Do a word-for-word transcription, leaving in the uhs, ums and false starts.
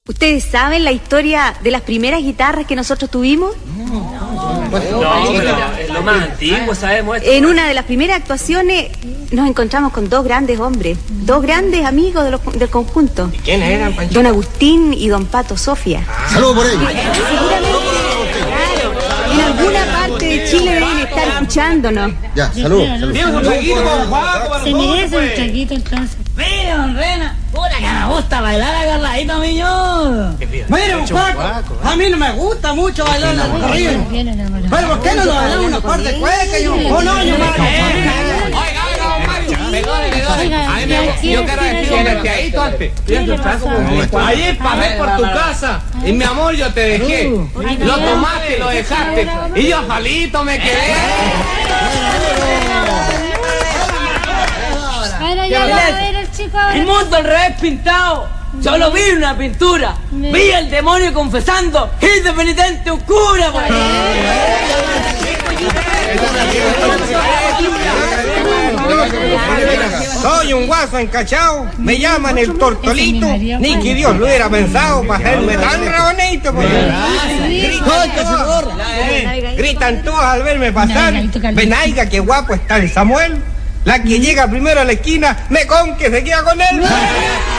¿Ustedes saben la historia de las primeras guitarras que nosotros tuvimos? No, pero es lo más antiguo, sabemos esto. En una de las primeras actuaciones nos encontramos con dos grandes hombres, dos grandes amigos de los, del conjunto. ¿Y quiénes eran, Pancho? Don Agustín y don Pato Sofia. Ah. Saludos por ahí. Seguramente, claro, en alguna parte de Chile deben estar escuchándonos. Ya, saludos. Se merece un traguito entonces. Mire, don Rena, puta que me gusta bailar agarradito, miñón. Mire, don Paco, a mí no me gusta mucho bailar la corrida. Pero ¿por qué no lo bailamos una par de cuecas y un... ¡Oh, no, yo Mario! Oiga, oiga, don Mario, perdone, perdone. A mí me yo quiero decir un detalladito antes. Ayer pasé por tu casa y mi amor yo te dejé. Lo tomaste y lo dejaste. Y yo solito me quedé. Ahora ya va a ver el chico ahora. El mundo al revés pintado. Solo vi una pintura. Vi al demonio confesando. ¡Es de penitente un cura! Por Soy un guaso encachado, me llaman el Tortolito, ni que Dios lo hubiera pensado para hacerme tan rabonito. Gritan, gritan todos al verme pasar, venaiga que guapo está el Samuel, la que llega primero a la esquina, me con que se queda con él.